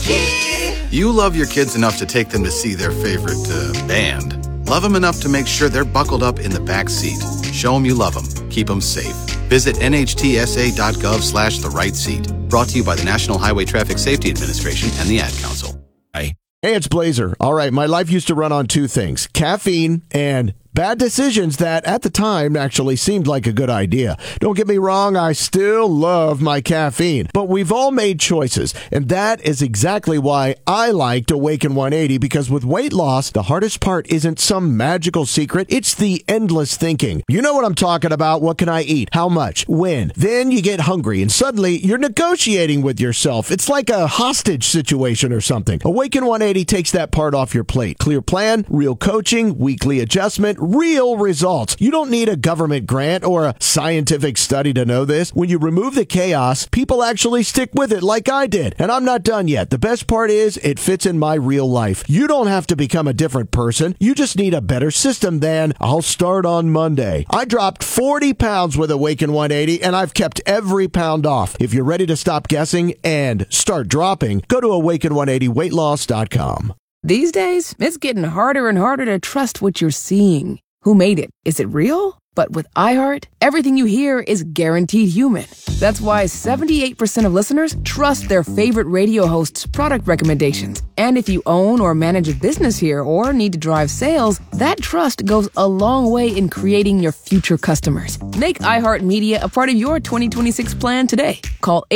You love your kids enough to take them to see their favorite band. Love them enough to make sure they're buckled up in the back seat. Show them you love them. Keep them safe. Visit nhtsa.gov/the right seat. Brought to you by the National Highway Traffic Safety Administration and the Ad Council. Hey, it's Blazer. All right, my life used to run on two things: caffeine and bad decisions that at the time actually seemed like a good idea. Don't get me wrong, I still love my caffeine, but we've all made choices, and that is exactly why I liked Awaken 180, because with weight loss, the hardest part isn't some magical secret, it's the endless thinking. You know what I'm talking about. What can I eat? How much? When? Then you get hungry, and suddenly you're negotiating with yourself. It's like a hostage situation or something. Awaken 180 takes that part off your plate. Clear plan, real coaching, weekly adjustment, real results. You don't need a government grant or a scientific study to know this. When you remove the chaos, people actually stick with it like I did. And I'm not done yet. The best part is it fits in my real life. You don't have to become a different person. You just need a better system than I'll start on Monday. I dropped 40 pounds with Awaken 180 and I've kept every pound off. If you're ready to stop guessing and start dropping, go to awaken180weightloss.com. These days, it's getting harder and harder to trust what you're seeing. Who made it? Is it real? But with iHeart, everything you hear is guaranteed human. That's why 78% of listeners trust their favorite radio hosts' product recommendations. And if you own or manage a business here or need to drive sales, that trust goes a long way in creating your future customers. Make iHeartMedia a part of your 2026 plan today. Call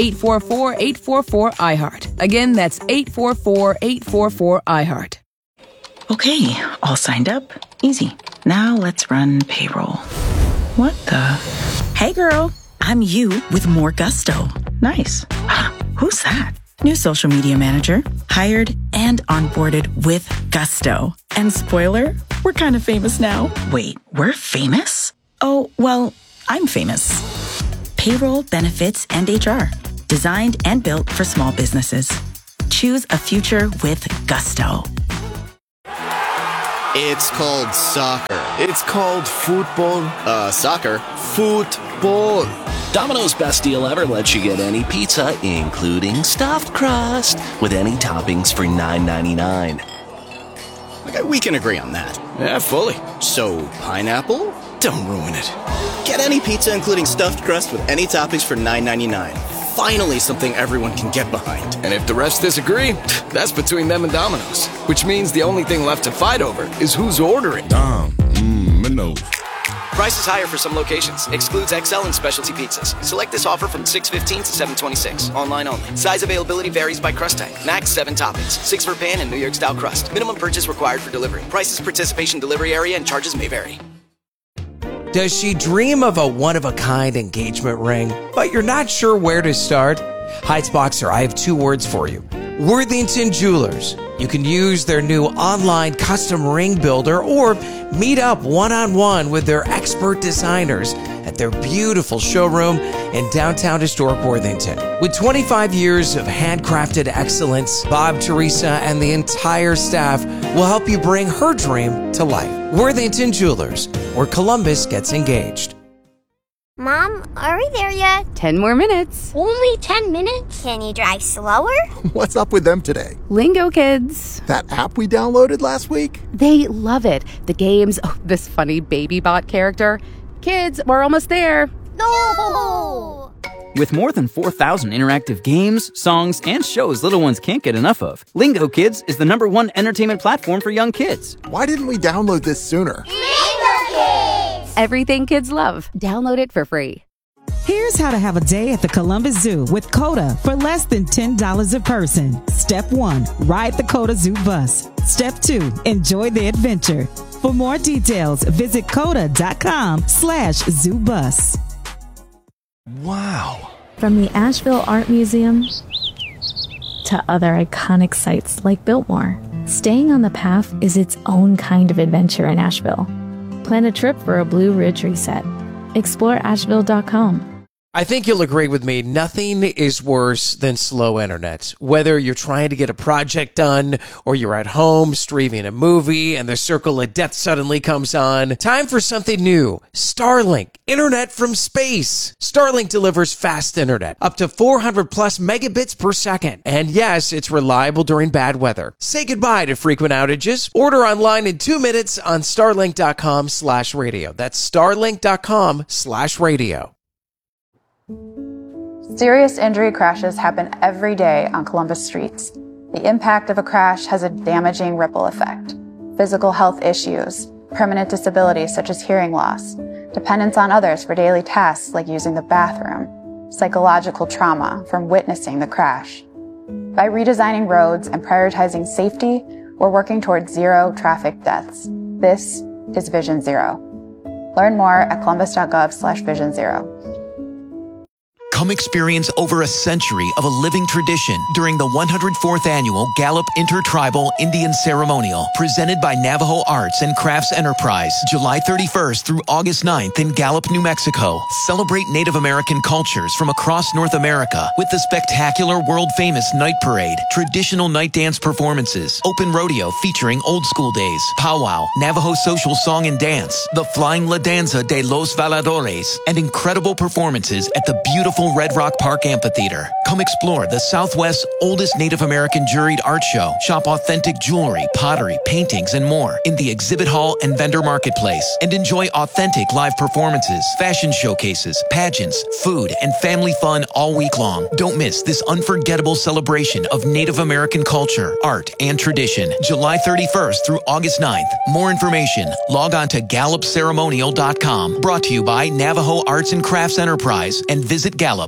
844-844-iHeart. Again, that's 844-844-iHeart. Okay, all signed up. Easy. Now let's run payroll. What the? Hey girl, I'm you with more gusto. Nice. Who's that? New social media manager. Hired and onboarded with gusto. And spoiler, we're kind of famous now. Wait, we're famous? Oh, well, I'm famous. Payroll, benefits, and HR. Designed and built for small businesses. Choose a future with gusto. It's called soccer. It's called football. Soccer. Football. Domino's best deal ever lets you get any pizza, including stuffed crust, with any toppings for $9.99. Okay, we can agree on that. Yeah, fully. So, pineapple? Don't ruin it. Get any pizza, including stuffed crust, with any toppings for $9.99. Finally, something everyone can get behind. And if the rest disagree, that's between them and Domino's. Which means the only thing left to fight over is who's ordering. Domino's. Price is higher for some locations. Excludes XL and specialty pizzas. Select this offer from 6/15 to 7/26. Online only. Size availability varies by crust type. Max 7 toppings. 6 for pan and New York style crust. Minimum purchase required for delivery. Prices, participation, delivery area, and charges may vary. Does she dream of a one-of-a-kind engagement ring, but you're not sure where to start? Heights Boxer, I have 2 words for you. Worthington Jewelers. You can use their new online custom ring builder or meet up one-on-one with their expert designers at their beautiful showroom in downtown historic Worthington. With 25 years of handcrafted excellence, Bob, Teresa, and the entire staff will help you bring her dream to life. Worthington Jewelers, where Columbus gets engaged. Mom, are we there yet? 10 more minutes. Only 10 minutes? Can you drive slower? What's up with them today? Lingo Kids. That app we downloaded last week? They love it. The games, this funny baby bot character. Kids, we're almost there. No! With more than 4,000 interactive games, songs, and shows little ones can't get enough of, Lingo Kids is the #1 entertainment platform for young kids. Why didn't we download this sooner? Lingo Kids! Everything kids love. Download it for free. Here's how to have a day at the Columbus Zoo with CODA for less than $10 a person. Step 1, ride the CODA Zoo bus. Step 2, enjoy the adventure. For more details, visit coda.com/zoobus. Wow. From the Asheville Art Museum to other iconic sites like Biltmore, staying on the path is its own kind of adventure in Asheville. Plan a trip for a Blue Ridge reset. Explore Asheville.com. I think you'll agree with me. Nothing is worse than slow internet. Whether you're trying to get a project done or you're at home streaming a movie and the circle of death suddenly comes on. Time for something new. Starlink. Internet from space. Starlink delivers fast internet. Up to 400 plus megabits per second. And yes, it's reliable during bad weather. Say goodbye to frequent outages. Order online in 2 minutes on starlink.com/radio. That's starlink.com/radio. Serious injury crashes happen every day on Columbus streets. The impact of a crash has a damaging ripple effect. Physical health issues, permanent disabilities such as hearing loss, dependence on others for daily tasks like using the bathroom, psychological trauma from witnessing the crash. By redesigning roads and prioritizing safety, we're working towards zero traffic deaths. This is Vision Zero. Learn more at columbus.gov/Vision Zero. Come experience over a century of a living tradition during the 104th Annual Gallup Intertribal Indian Ceremonial, presented by Navajo Arts and Crafts Enterprise, July 31st through August 9th in Gallup, New Mexico. Celebrate Native American cultures from across North America with the spectacular world-famous Night Parade, traditional night dance performances, open rodeo featuring old school days, powwow, Navajo social song and dance, the Flying La Danza de los Valadores, and incredible performances at the beautiful Red Rock Park Amphitheater. Come explore the Southwest's oldest Native American juried art show. Shop authentic jewelry, pottery, paintings, and more in the exhibit hall and vendor marketplace. And enjoy authentic live performances, fashion showcases, pageants, food, and family fun all week long. Don't miss this unforgettable celebration of Native American culture, art, and tradition. July 31st through August 9th. More information, log on to GallupCeremonial.com. Brought to you by Navajo Arts and Crafts Enterprise and Visit Gallup.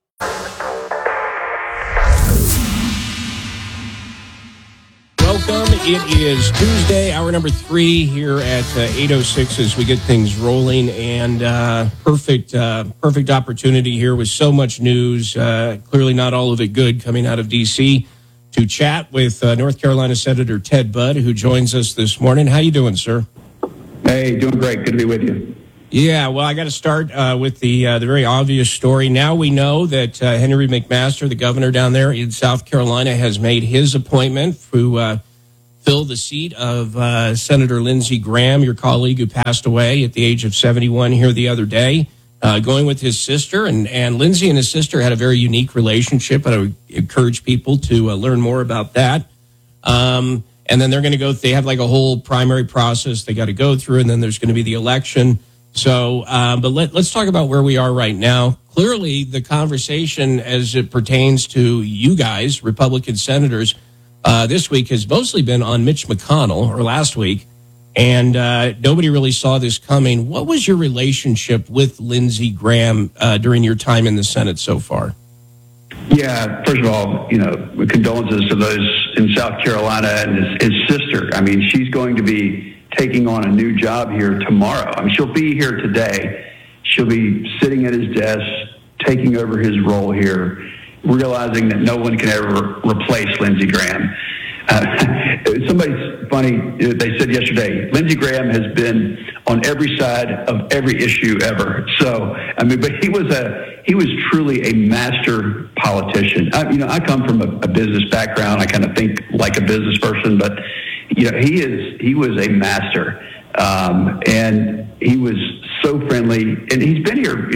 Welcome. It is Tuesday, hour number 3 here at 8:06 as we get things rolling, and perfect opportunity here with so much news. Clearly not all of it good coming out of D.C. to chat with North Carolina Senator Ted Budd, who joins us this morning. How you doing, sir? Hey, doing great. Good to be with you. Yeah, well, I got to start with the very obvious story. Now we know that Henry McMaster, the governor down there in South Carolina, has made his appointment to fill the seat of Senator Lindsey Graham, your colleague who passed away at the age of 71 here the other day, going with his sister. And Lindsey and his sister had a very unique relationship. I would encourage people to learn more about that. And then they're going to they have like a whole primary process they got to go through, and then there's going to be the election. So, but let's talk about where we are right now. Clearly, the conversation as it pertains to you guys, Republican senators, this week has mostly been on Mitch McConnell, or last week, and nobody really saw this coming. What was your relationship with Lindsey Graham during your time in the Senate so far? Yeah, first of all, condolences to those in South Carolina and his sister. I mean, she's going to be taking on a new job here tomorrow. I mean, she'll be here today. She'll be sitting at his desk, taking over his role here, realizing that no one can ever replace Lindsey Graham. Somebody's funny, they said yesterday, Lindsey Graham has been on every side of every issue ever. So, I mean, but he was truly a master politician. I come from a business background. I kind of think like a business person, but he was a master, and he was so friendly, and he's been here,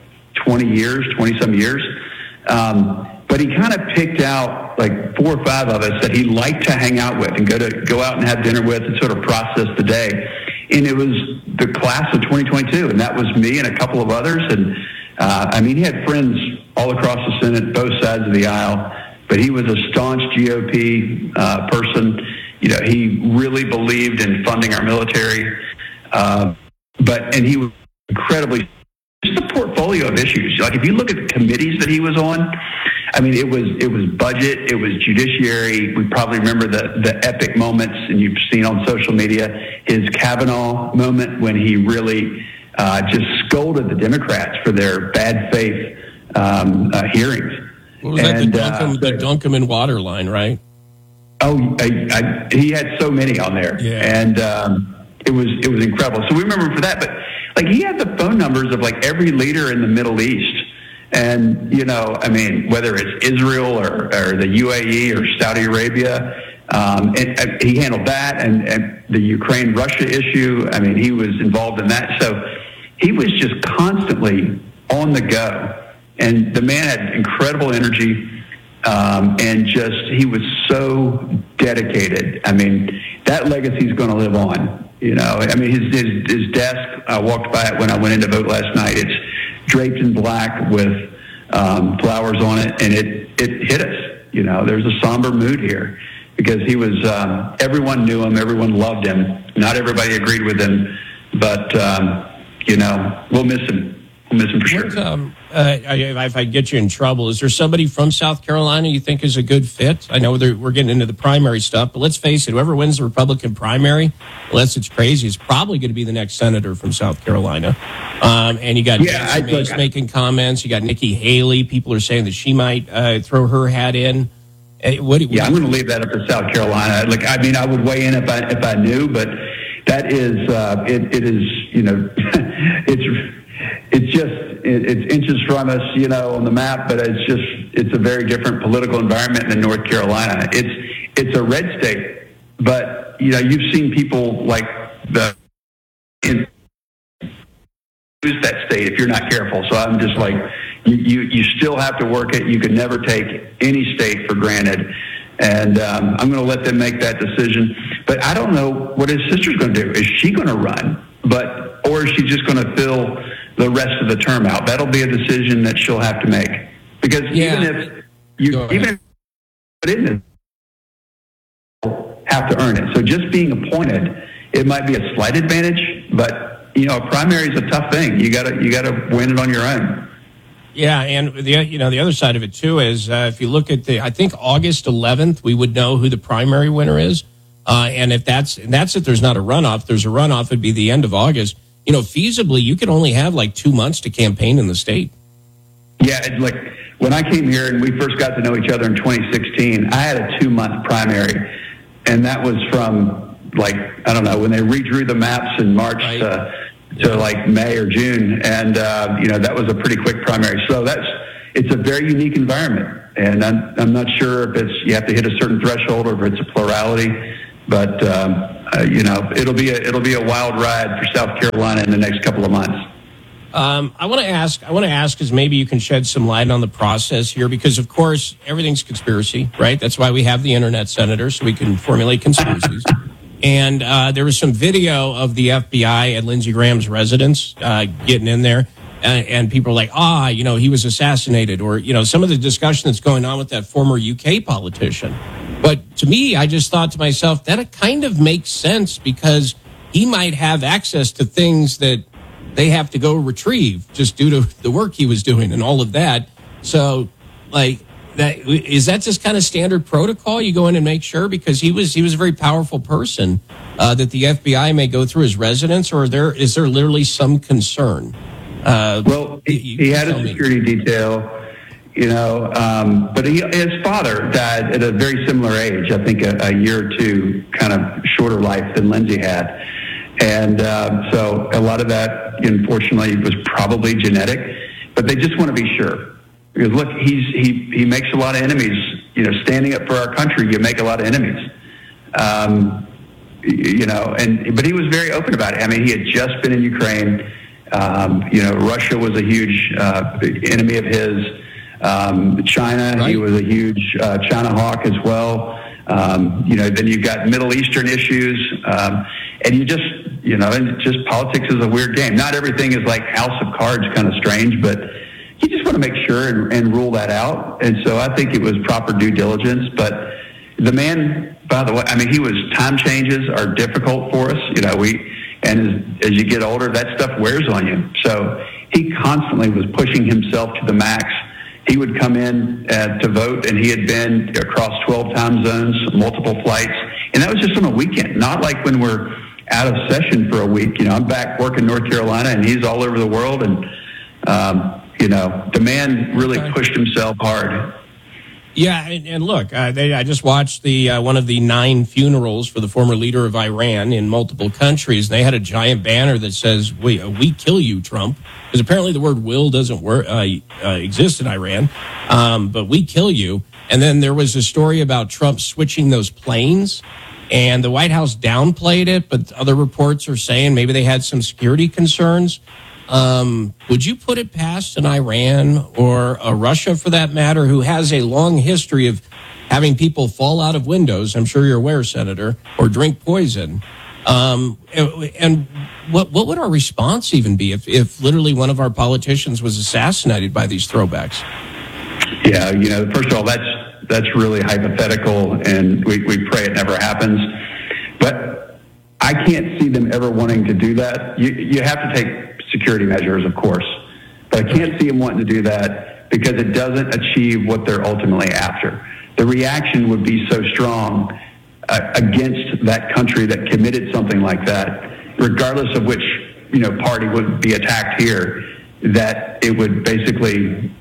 20 some years. But he kind of picked out like 4 or 5 of us that he liked to hang out with and go out and have dinner with and sort of process the day. And it was the class of 2022, and that was me and a couple of others. And he had friends all across the Senate, both sides of the aisle, but he was a staunch GOP person. He really believed in funding our military, and he was incredibly, just a portfolio of issues. Like if you look at the committees that he was on, I mean, it was budget, it was judiciary. We probably remember the epic moments, and you've seen on social media, his Kavanaugh moment when he really just scolded the Democrats for their bad faith hearings. What was that, the Duncan and Water line, right? Oh, he had so many on there, and it was incredible. So we remember him for that. But like he had the phone numbers of like every leader in the Middle East, And, you know, I mean, whether it's Israel or the UAE or Saudi Arabia, and he handled that, and the Ukraine-Russia issue. I mean, he was involved in that. So he was just constantly on the go. And the man had incredible energy, and just he was so dedicated. I mean, that legacy is going to live on. You know, I mean, his desk, I walked by it when I went in to vote last night. It's draped in black with flowers on it, and it hit us. You know, there's a somber mood here because he was, everyone knew him, everyone loved him. Not everybody agreed with him, but, you know, we'll miss him. We'll miss him for sure. If I get you in trouble, is there somebody from South Carolina you think is a good fit? I know we're getting into the primary stuff, but let's face it, whoever wins the Republican primary, unless it's crazy, is probably going to be the next senator from South Carolina. And you got Nancy Mace making comments. You got Nikki Haley. People are saying that she might throw her hat in. I'm going to leave that up to South Carolina. Like, I mean, I would weigh in if I knew, but that is it is, you know, it's inches from us, you know, on the map, but it's a very different political environment than North Carolina. It's a red state, but, you know, you've seen people like lose that state if you're not careful. So I'm just like, you still have to work it. You can never take any state for granted. And I'm going to let them make that decision. But I don't know what his sister's going to do. Is she going to run? Or is she just going to fill the rest of the term out? That'll be a decision that she'll have to make. Because even if you have to earn it. So just being appointed, it might be a slight advantage, but you know, a primary is a tough thing. You got to win it on your own. Yeah, and the other side of it too is if you look at I think August 11th, we would know who the primary winner is, and that's if there's not a runoff. If there's a runoff, it'd be the end of August. You know, feasibly, you could only have like 2 months to campaign in the state. Yeah, it's like when I came here and we first got to know each other in 2016, I had a 2-month primary, and that was from like, I don't know, when they redrew the maps in March to like May or June, and you know, that was a pretty quick primary. So it's a very unique environment, and I'm not sure if you have to hit a certain threshold or if it's a plurality, but you know, it'll be a wild ride for South Carolina in the next couple of months. I want to ask because maybe you can shed some light on the process here, because of course everything's conspiracy, right? That's why we have the internet, Senator, so we can formulate conspiracies. And there was some video of the FBI at Lindsey Graham's residence getting in there, and people are like, you know, he was assassinated, or, you know, some of the discussion that's going on with that former UK politician. But to me, I just thought to myself, that kind of makes sense, because he might have access to things that they have to go retrieve just due to the work he was doing and all of that. So, like, is that just kind of standard protocol? You go in and make sure, because he was a very powerful person, that the FBI may go through his residence, or is there literally some concern? Well, he had a security detail, you know, but his father died at a very similar age. I think a year or two, kind of shorter life than Lindsey had. And so a lot of that, unfortunately, was probably genetic, but they just want to be sure. Because look, he makes a lot of enemies. You know, standing up for our country, you make a lot of enemies. You know, but he was very open about it. I mean, he had just been in Ukraine. You know, Russia was a huge enemy of his. China, right. He was a huge China hawk as well. You know, then you've got Middle Eastern issues, and you know, and just politics is a weird game. Not everything is like House of Cards, kind of strange, but you just want to make sure and rule that out. And so I think it was proper due diligence. But the man, by the way, I mean, time changes are difficult for us. You know, as you get older, that stuff wears on you. So he constantly was pushing himself to the max. He would come in to vote, and he had been across 12 time zones, multiple flights. And that was just on a weekend, not like when we're out of session for a week. You know, I'm back working North Carolina, and he's all over the world. And, you know, the man really pushed himself hard. Yeah, and look, I just watched the one of the 9 funerals for the former leader of Iran in multiple countries. And they had a giant banner that says, we kill you, Trump. Because apparently the word will doesn't exist in Iran, but we kill you. And then there was a story about Trump switching those planes, and the White House downplayed it, but other reports are saying maybe they had some security concerns. Would you put it past an Iran or a Russia, for that matter, who has a long history of having people fall out of windows? I'm sure you're aware, Senator, or drink poison. And what would our response even be if literally one of our politicians was assassinated by these throwbacks? Yeah, first of all, that's really hypothetical, and we pray it never happens. But I can't see them ever wanting to do that. You have to take security measures, of course, but I can't see them wanting to do that because it doesn't achieve what they're ultimately after. The reaction would be so strong against that country that committed something like that, regardless of which party would be attacked here, that it would basically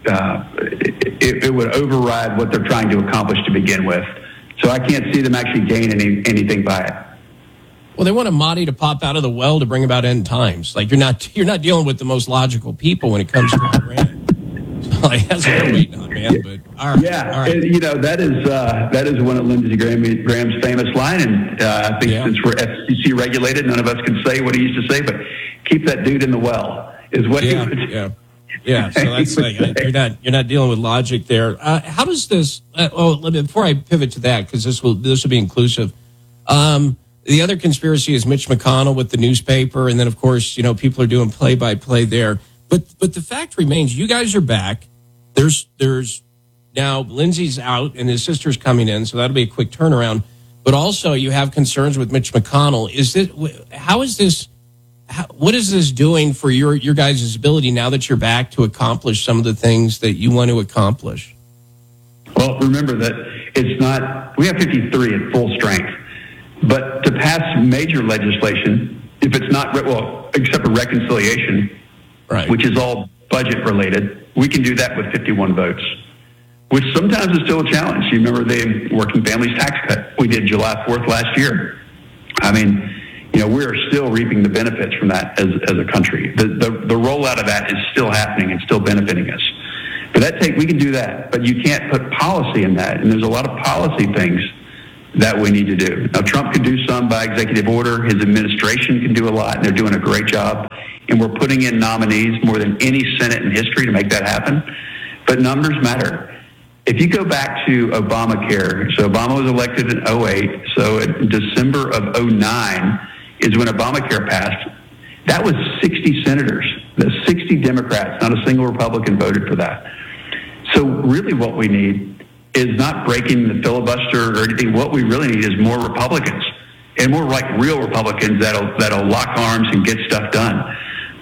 it would override what they're trying to accomplish to begin with. So I can't see them actually gain anything by it. Well, they want a Mahdi to pop out of the well to bring about end times. Like you're not dealing with the most logical people when it comes to Iran. So that's what we're waiting on, man. But all right, yeah, all right. And, that is one of Lindsey Graham's famous line, and I think since we're FCC regulated, none of us can say what he used to say, but keep that dude in the well is what he would. Yeah. So that's like you're not dealing with logic there. How does this? Before I pivot to that, because this will be inclusive. The other conspiracy is Mitch McConnell with the newspaper, and then of course people are doing play-by-play there. But the fact remains, you guys are back. There's now Lindsey's out and his sister's coming in, so that'll be a quick turnaround. But also you have concerns with Mitch McConnell. What is this doing for your guys' ability now that you're back to accomplish some of the things that you want to accomplish? Well, remember that we have 53 at full strength. But to pass major legislation, if it's not, except for reconciliation, right, which is all budget related, we can do that with 51 votes, which sometimes is still a challenge. You remember the working families tax cut we did July 4th last year. I mean, we are still reaping the benefits from that as a country. The rollout of that is still happening and still benefiting us. But we can do that, but you can't put policy in that. And there's a lot of policy things that we need to do. Now, Trump can do some by executive order. His administration can do a lot, and they're doing a great job. And we're putting in nominees more than any Senate in history to make that happen. But numbers matter. If you go back to Obamacare, so Obama was elected in 2008, so in December of 2009 is when Obamacare passed. That was 60 senators, the 60 Democrats, not a single Republican voted for that. So really what we need is not breaking the filibuster or anything. What we really need is more Republicans, and more like real Republicans that'll lock arms and get stuff done.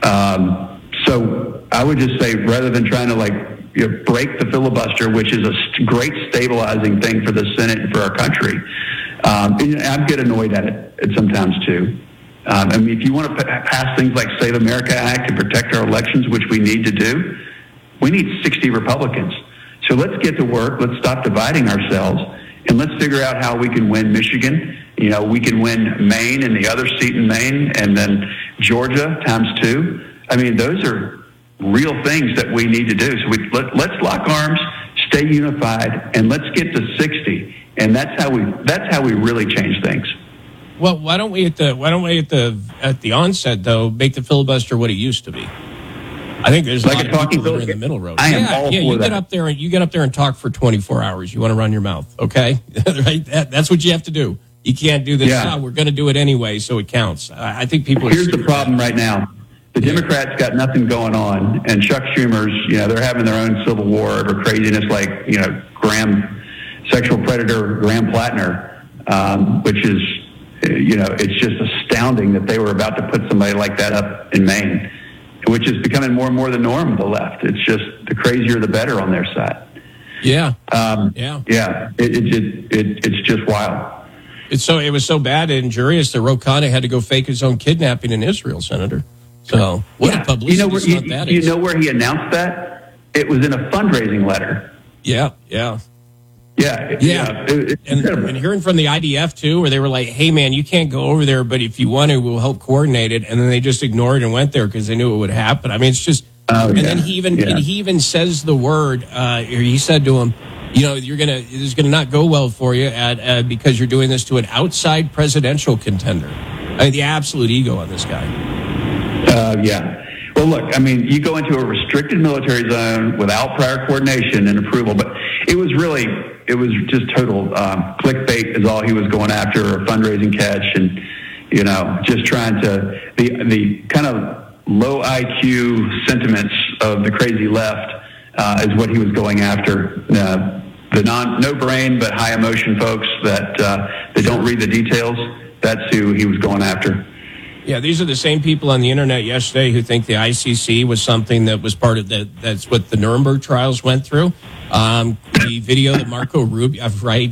So I would just say, rather than trying to break the filibuster, which is a great stabilizing thing for the Senate and for our country, I get annoyed at it sometimes too. If you want to pass things like Save America Act and protect our elections, which we need to do, we need 60 Republicans. So let's get to work. Let's stop dividing ourselves, and let's figure out how we can win Michigan. We can win Maine and the other seat in Maine, and then Georgia ×2. I mean, those are real things that we need to do. So let's lock arms, stay unified, and let's get to 60. And that's how we really change things. Well, why don't we at the onset though make the filibuster what it used to be? I think there's like a lot of people that are in the middle road. I am all for you that. get up there and talk for 24 hours. You want to run your mouth, okay? Right? That's what you have to do. You can't do this. Yeah. We're going to do it anyway, so it counts. I think people. Here's the problem right now. The Democrats got nothing going on, and Chuck Schumer's, they're having their own civil war over craziness like, sexual predator Graham Plattner, which is, it's just astounding that they were about to put somebody like that up in Maine, which is becoming more and more the norm of the left. It's just the crazier the better on their side. Yeah. Yeah. It's just wild. It was so bad and injurious that Ro Khanna had to go fake his own kidnapping in Israel, Senator. So what a publicity stunt that is. You know where he announced that? It was in a fundraising letter. Yeah. Yeah. And hearing from the IDF, too, where they were like, hey, man, you can't go over there, but if you want to, we'll help coordinate it. And then they just ignored it and went there because they knew it would happen. I mean, it's just... then he even says the word, he said to him, this is going to not go well for you because you're doing this to an outside presidential contender. I mean, the absolute ego on this guy. Well, look, I mean, you go into a restricted military zone without prior coordination and approval, but it was just total clickbait is all he was going after, a fundraising catch, and, just trying to, the kind of low IQ sentiments of the crazy left is what he was going after. The no brain but high emotion folks that they don't read the details, that's who he was going after. Yeah, these are the same people on the internet yesterday who think the ICC was something that was part of that's what the Nuremberg trials went through. The video that Marco Rubio, right.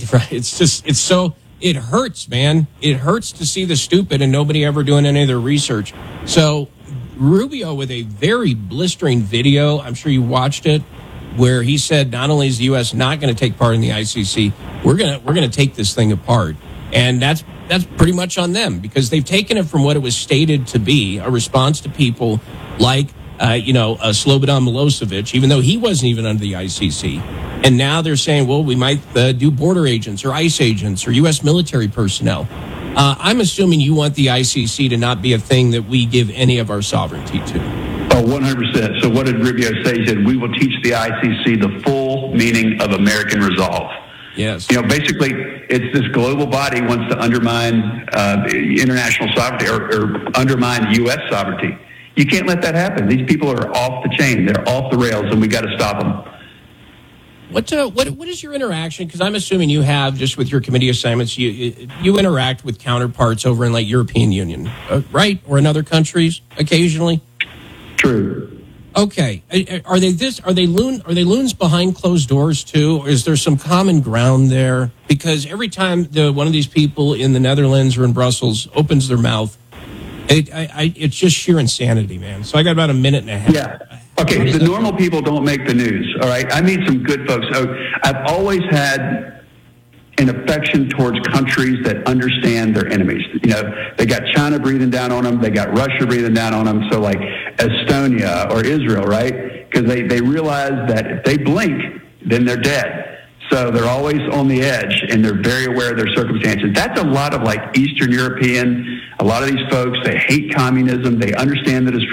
It hurts, man. It hurts to see the stupid and nobody ever doing any of their research. So Rubio with a very blistering video, I'm sure you watched it, where he said not only is the U.S. not going to take part in the ICC, we're going to take this thing apart. And that's pretty much on them because they've taken it from what it was stated to be, a response to people like, Slobodan Milosevic, even though he wasn't even under the ICC. And now they're saying, well, we might do border agents or ICE agents or U.S. military personnel. I'm assuming you want the ICC to not be a thing that we give any of our sovereignty to. Oh, 100%. So what did Rubio say? He said, we will teach the ICC the full meaning of American resolve. Yes. Basically, it's this global body wants to undermine international sovereignty or undermine U.S. sovereignty. You can't let that happen. These people are off the chain. They're off the rails, and we got to stop them. What is your interaction? Because I'm assuming you have, just with your committee assignments, you interact with counterparts over in like European Union, right, or in other countries occasionally. True. Okay, are they loons behind closed doors too, or is there some common ground there? Because every time one of these people in the Netherlands or in Brussels opens their mouth, it's just sheer insanity, man. So I got about a minute and a half. Yeah. Okay, the normal people don't make the news, all right? I meet some good folks. I've always had an affection towards countries that understand their enemies. They got China breathing down on them. They got Russia breathing down on them. So like Estonia or Israel, right? Because they realize that if they blink, then they're dead. So they're always on the edge, and they're very aware of their circumstances. That's a lot of like Eastern European, a lot of these folks, they hate communism. They understand that it's